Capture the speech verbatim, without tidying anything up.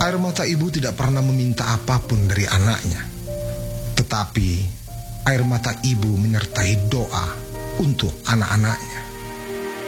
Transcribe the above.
Air mata ibu tidak pernah meminta apapun dari anaknya, tetapi air mata ibu menyertai doa untuk anak-anaknya.